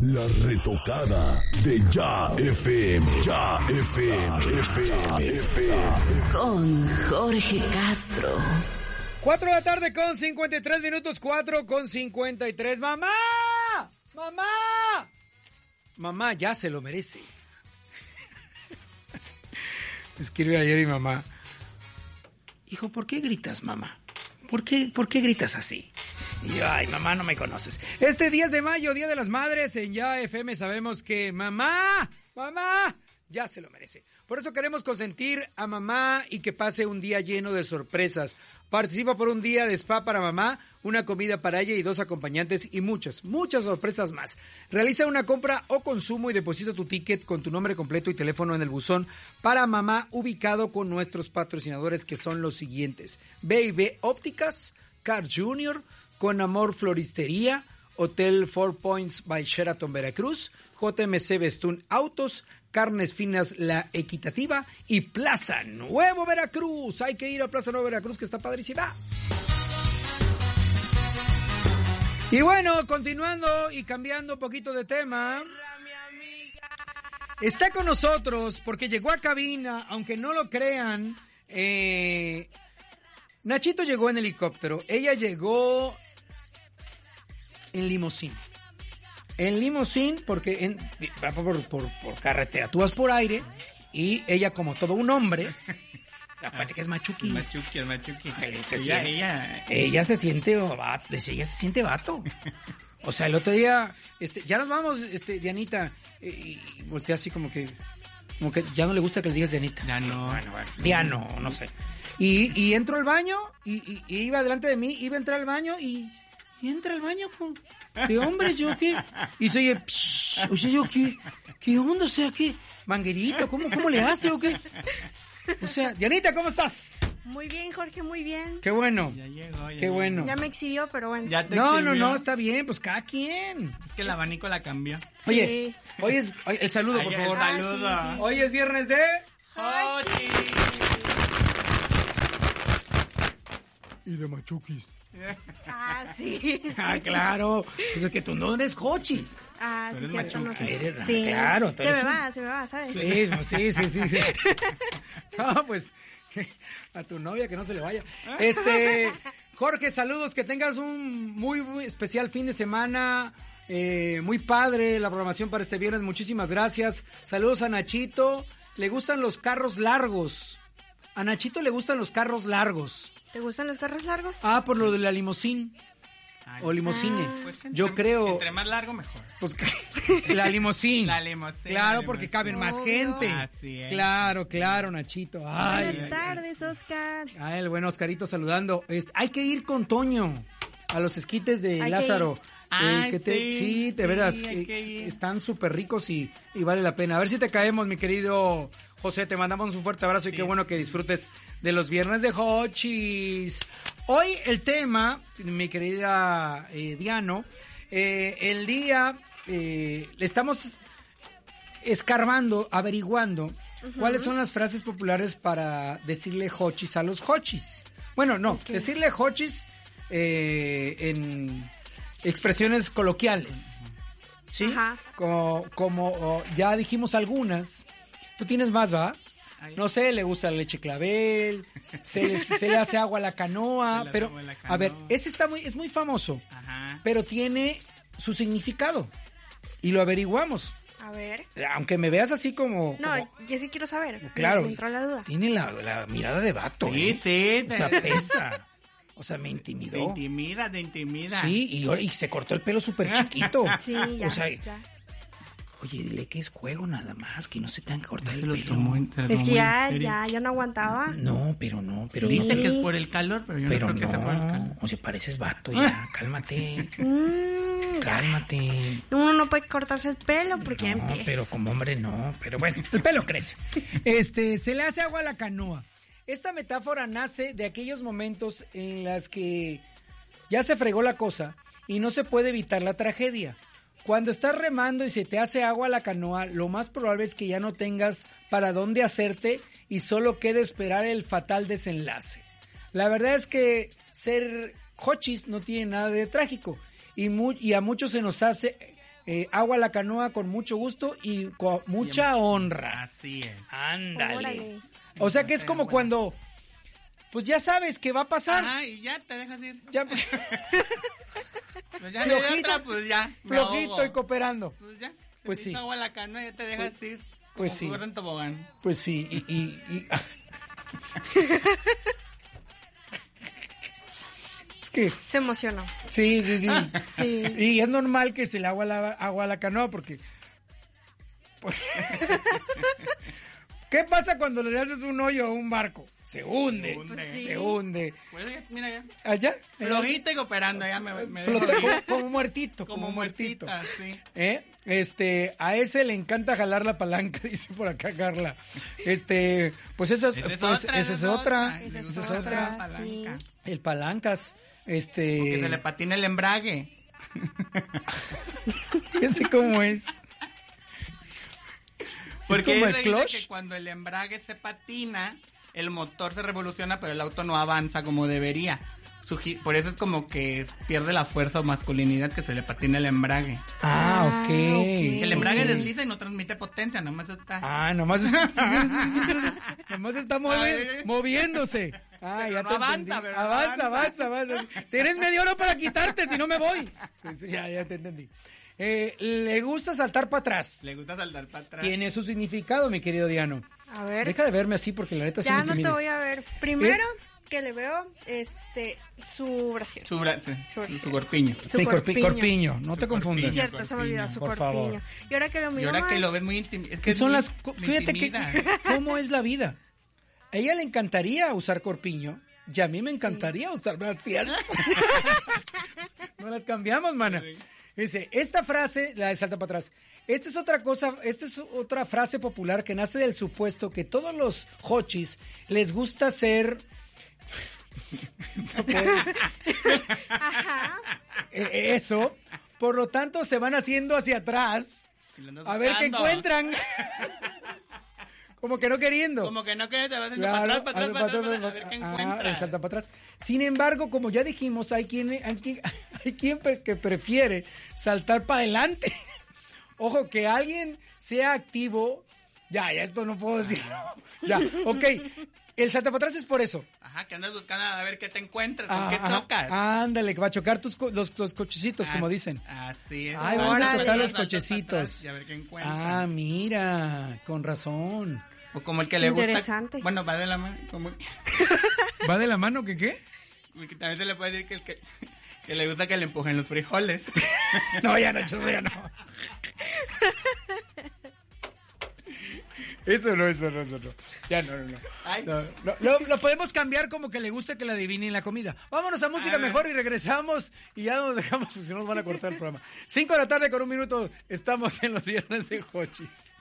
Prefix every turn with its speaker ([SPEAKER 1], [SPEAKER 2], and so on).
[SPEAKER 1] La retocada de Ya FM. Ya FM.
[SPEAKER 2] Con Jorge Castro.
[SPEAKER 3] 4 de la tarde con 53 minutos, 4 con 53. ¡Mamá! ¡Mamá! Mamá, ya se lo merece. Escribe ayer mi mamá. Hijo, ¿por qué gritas, mamá? ¿Por qué gritas así? Y yo, ay, mamá, no me conoces. Este 10 de mayo, Día de las Madres, en Ya FM sabemos que mamá, ya se lo merece. Por eso queremos consentir a mamá y que pase un día lleno de sorpresas. Participa por un día de spa para mamá, una comida para ella y 2 acompañantes y muchas sorpresas más. Realiza una compra o consumo y deposita tu ticket con tu nombre completo y teléfono en el buzón para mamá ubicado con nuestros patrocinadores que son los siguientes. B&B Ópticas, Car Junior, Con Amor Floristería, Hotel 4 Points by Sheraton Veracruz, JMC Bestún Autos, Carnes Finas La Equitativa y Plaza Nuevo Veracruz. Hay que ir a Plaza Nuevo Veracruz, que está padrísima. Y bueno, continuando y cambiando un poquito de tema, está con nosotros porque llegó a cabina, aunque no lo crean, Nachito llegó en helicóptero, ella llegó en limusín. En limusín, porque va por carretera. Tú vas por aire y ella, como todo un hombre, aparte que es machuqui. Ella se siente vato. O sea, el otro día, ya nos vamos, Dianita, y voltea así como que ya no le gusta que le digas Dianita.
[SPEAKER 4] Ya no.
[SPEAKER 3] Bueno, Diano, no sé. Y entro al baño y iba delante de mí, iba a entrar al baño y entra al baño con... ¿Qué hombre? ¿Yo qué? Y se oye... O sea, ¿yo qué? ¿Qué onda? O sea, ¿qué? ¿Manguerito? ¿Cómo le hace o qué? O sea, Dianita, ¿cómo estás?
[SPEAKER 5] Muy bien, Jorge, muy bien.
[SPEAKER 3] Qué bueno.
[SPEAKER 4] Ya llegó.
[SPEAKER 3] Qué bueno.
[SPEAKER 5] Ya me exhibió, pero bueno.
[SPEAKER 3] No, está bien, pues cada quien.
[SPEAKER 4] Es que el abanico la cambió.
[SPEAKER 3] Oye,
[SPEAKER 5] Sí.
[SPEAKER 3] hoy es... el saludo, por favor.
[SPEAKER 4] El saludo.
[SPEAKER 5] Sí.
[SPEAKER 3] Hoy es viernes de...
[SPEAKER 4] Hochi.
[SPEAKER 3] Y de machuquis.
[SPEAKER 5] Ah, sí.
[SPEAKER 3] Ah, claro. Pues es que tú no eres hochis.
[SPEAKER 5] Ah,
[SPEAKER 4] Tú
[SPEAKER 5] sí,
[SPEAKER 4] eres
[SPEAKER 5] cierto, no
[SPEAKER 4] machuca.
[SPEAKER 5] sé.
[SPEAKER 3] Eres,
[SPEAKER 5] Sí.
[SPEAKER 3] claro. tú
[SPEAKER 5] Se
[SPEAKER 3] eres
[SPEAKER 5] me
[SPEAKER 3] un-
[SPEAKER 5] va, ¿sabes?
[SPEAKER 3] Sí. No, pues, a tu novia que no se le vaya. Jorge, saludos, que tengas un muy especial fin de semana. Muy padre la programación para este viernes. Muchísimas gracias. Saludos a Nachito. Le gustan los carros largos. A Nachito le gustan los carros largos.
[SPEAKER 5] ¿Te gustan los carros largos?
[SPEAKER 3] Ah, por lo de la limusín.
[SPEAKER 4] Ay,
[SPEAKER 3] O limusine.
[SPEAKER 4] pues
[SPEAKER 3] Yo creo...
[SPEAKER 4] Entre más largo, mejor.
[SPEAKER 3] Pues la limusín.
[SPEAKER 4] La limusín,
[SPEAKER 3] Claro,
[SPEAKER 4] la
[SPEAKER 3] porque
[SPEAKER 4] limusín.
[SPEAKER 3] caben más
[SPEAKER 5] Obvio.
[SPEAKER 3] gente.
[SPEAKER 4] Así es.
[SPEAKER 3] Claro, Nachito. Ay,
[SPEAKER 5] Buenas tardes, Oscar.
[SPEAKER 3] el buen Oscarito saludando. Hay que ir con Toño a los esquites de
[SPEAKER 5] Hay que
[SPEAKER 3] Lázaro.
[SPEAKER 5] ir.
[SPEAKER 4] Ay,
[SPEAKER 3] Sí, de
[SPEAKER 4] sí,
[SPEAKER 3] veras,
[SPEAKER 4] hay que ir.
[SPEAKER 3] están súper ricos y vale la pena. A ver si te caemos, mi querido José. Te mandamos un fuerte abrazo y qué bueno que disfrutes de los viernes de Hochis. Hoy el tema, mi querida Diano, el día le estamos escarbando, averiguando cuáles son las frases populares para decirle Hochis a los Hochis. Bueno, no, decirle Hochis en expresiones coloquiales. ¿Sí?
[SPEAKER 5] Ajá.
[SPEAKER 3] Como ya dijimos algunas. Tú tienes más, ¿va?
[SPEAKER 4] Ay.
[SPEAKER 3] No sé, le gusta la leche clavel, se le hace agua a la canoa,
[SPEAKER 4] Se le hace
[SPEAKER 3] pero
[SPEAKER 4] agua a la
[SPEAKER 3] a ver,
[SPEAKER 4] canoa.
[SPEAKER 3] ese es muy famoso,
[SPEAKER 4] Ajá.
[SPEAKER 3] pero tiene su significado y lo averiguamos.
[SPEAKER 5] A ver.
[SPEAKER 3] Aunque me veas así como...
[SPEAKER 5] No,
[SPEAKER 3] como-
[SPEAKER 5] yo sí quiero saber.
[SPEAKER 3] claro,
[SPEAKER 5] Me entró la duda.
[SPEAKER 3] tiene la mirada de vato.
[SPEAKER 4] Sí, sí.
[SPEAKER 3] O sea, pesa. O sea, me intimidó.
[SPEAKER 4] Te intimida.
[SPEAKER 3] Sí, y se cortó el pelo súper chiquito.
[SPEAKER 5] Sí, ya.
[SPEAKER 3] O sea,
[SPEAKER 5] ya.
[SPEAKER 3] oye, dile que es juego nada más, que no se tengan que cortar
[SPEAKER 4] Se
[SPEAKER 3] el
[SPEAKER 4] lo
[SPEAKER 3] pelo.
[SPEAKER 4] tomó en
[SPEAKER 5] Es que ya no aguantaba.
[SPEAKER 3] No, pero
[SPEAKER 5] Sí.
[SPEAKER 4] Dice que es por el calor, pero yo
[SPEAKER 3] Pero
[SPEAKER 4] no creo que sea por el calor.
[SPEAKER 3] no, o sea, pareces vato ya, cálmate,
[SPEAKER 5] Ya.
[SPEAKER 3] cálmate.
[SPEAKER 5] Uno no puede cortarse el pelo porque ya
[SPEAKER 3] No,
[SPEAKER 5] empieza.
[SPEAKER 3] pero como hombre no, pero bueno, el pelo crece. Se le hace agua a la canoa. Esta metáfora nace de aquellos momentos en las que ya se fregó la cosa y no se puede evitar la tragedia. Cuando estás remando y se te hace agua a la canoa, lo más probable es que ya no tengas para dónde hacerte y solo quede esperar el fatal desenlace. La verdad es que ser hochis no tiene nada de trágico y a muchos se nos hace agua a la canoa con mucho gusto y con mucha honra.
[SPEAKER 4] Así es.
[SPEAKER 3] Ándale.
[SPEAKER 5] Órale.
[SPEAKER 3] O sea que es como cuando, pues ya sabes que va a pasar.
[SPEAKER 4] Ajá, y ya te dejas ir.
[SPEAKER 3] Ya,
[SPEAKER 4] Pues ya no hay
[SPEAKER 3] Flojito.
[SPEAKER 4] otra, pues ya. me
[SPEAKER 3] flojito
[SPEAKER 4] ahogo.
[SPEAKER 3] y cooperando.
[SPEAKER 4] Pues ya.
[SPEAKER 3] Pues
[SPEAKER 4] Se
[SPEAKER 3] sí.
[SPEAKER 4] te hizo agua a la canoa y ya te dejas ir.
[SPEAKER 3] pues
[SPEAKER 4] Como
[SPEAKER 3] sí.
[SPEAKER 4] correr en tobogán.
[SPEAKER 3] Pues sí, y es que,
[SPEAKER 5] Se emocionó.
[SPEAKER 3] sí.
[SPEAKER 5] Sí.
[SPEAKER 3] Y es normal que se le agua a la canoa porque... Pues, ¿qué pasa cuando le haces un hoyo a un barco? Se hunde,
[SPEAKER 4] Pues
[SPEAKER 5] sí.
[SPEAKER 3] se hunde.
[SPEAKER 4] Pues ya, mira ya.
[SPEAKER 3] Allá,
[SPEAKER 4] Flojito y cooperando, ya me
[SPEAKER 3] flota
[SPEAKER 4] dejo ir.
[SPEAKER 3] como muertito,
[SPEAKER 4] Como
[SPEAKER 3] muertito.
[SPEAKER 4] muertita, sí.
[SPEAKER 3] A ese le encanta jalar la palanca, dice por acá Carla. Pues esa es otra.
[SPEAKER 4] Le
[SPEAKER 5] Esa
[SPEAKER 4] gusta
[SPEAKER 5] es
[SPEAKER 4] la
[SPEAKER 5] otra,
[SPEAKER 4] palanca.
[SPEAKER 5] sí.
[SPEAKER 3] El palancas,
[SPEAKER 4] Que se le patina el embrague.
[SPEAKER 3] ese cómo es.
[SPEAKER 4] Porque
[SPEAKER 3] como
[SPEAKER 4] él
[SPEAKER 3] el
[SPEAKER 4] dice
[SPEAKER 3] clutch.
[SPEAKER 4] que cuando el embrague se patina, el motor se revoluciona, pero el auto no avanza como debería. Por eso es como que pierde la fuerza o masculinidad, que se le patina el embrague.
[SPEAKER 3] Ah, ok.
[SPEAKER 4] Que el embrague desliza y no transmite potencia, nomás está...
[SPEAKER 3] Ah, nomás está moviéndose. Ah,
[SPEAKER 4] Pero
[SPEAKER 3] ya
[SPEAKER 4] no
[SPEAKER 3] te
[SPEAKER 4] avanza,
[SPEAKER 3] entendí.
[SPEAKER 4] pero no
[SPEAKER 3] Avanza. Tienes media hora para quitarte, si no me voy. Sí, ya te entendí. Le gusta saltar para atrás.
[SPEAKER 4] Le gusta saltar para atrás.
[SPEAKER 3] Tiene su significado, mi querido Diano.
[SPEAKER 5] A ver.
[SPEAKER 3] Deja de verme así porque la neta sí me
[SPEAKER 5] Ya no te
[SPEAKER 3] intimidas.
[SPEAKER 5] voy a ver. Primero que le veo su brasier.
[SPEAKER 4] Su corpiño.
[SPEAKER 5] Su
[SPEAKER 3] Sí,
[SPEAKER 5] corpiño.
[SPEAKER 3] corpiño, no te confundas.
[SPEAKER 5] Es cierto, se me olvidó su
[SPEAKER 3] por
[SPEAKER 5] corpiño.
[SPEAKER 3] favor.
[SPEAKER 5] Y ahora que lo
[SPEAKER 4] Y
[SPEAKER 5] miro
[SPEAKER 4] ahora que
[SPEAKER 5] mal,
[SPEAKER 4] lo ves muy intimidante.
[SPEAKER 3] ¿Qué son las... Fíjate que, cómo es la vida. A ella le encantaría usar corpiño y a mí me encantaría usar brasier. No las cambiamos, mana. Dice, esta frase, la de salta para atrás. Esta es otra frase popular que nace del supuesto que todos los hochis les gusta ser...
[SPEAKER 5] Ajá.
[SPEAKER 3] Eso, por lo tanto se van haciendo hacia atrás a ver qué encuentran. Como que no queriendo.
[SPEAKER 4] Como que no quieres, te vas haciendo
[SPEAKER 3] Claro,
[SPEAKER 4] para atrás, a ver qué
[SPEAKER 3] el
[SPEAKER 4] encuentras.
[SPEAKER 3] salta para atrás. Sin embargo, como ya dijimos, hay quien que prefiere saltar para adelante. Ojo, que alguien sea activo. Ya, esto no puedo decirlo. Ya, ok. El salta para atrás es por eso.
[SPEAKER 4] Ajá, que andas buscando a ver qué te encuentras, con qué chocas.
[SPEAKER 3] Ándale, que va a chocar los cochecitos, como dicen.
[SPEAKER 4] Así es.
[SPEAKER 3] Ay, vamos a
[SPEAKER 5] Órale.
[SPEAKER 3] chocar los
[SPEAKER 4] Saltas para
[SPEAKER 3] cochecitos.
[SPEAKER 4] atrás y a ver qué encuentras.
[SPEAKER 3] Ah, mira, con razón.
[SPEAKER 4] O como el que le gusta.
[SPEAKER 5] Interesante.
[SPEAKER 4] Bueno, va de la mano.
[SPEAKER 3] ¿Va de la mano que qué?
[SPEAKER 4] Porque también se le puede decir que le gusta que le empujen los frijoles.
[SPEAKER 3] No, ya no. Eso no. Ya no.
[SPEAKER 4] Ay.
[SPEAKER 3] No. Lo podemos cambiar como que le gusta que le adivinen la comida. Vámonos a música mejor y regresamos y ya nos dejamos, si no nos van a cortar el programa. 5 de la tarde con 1 minuto, estamos en los viernes de Hochis.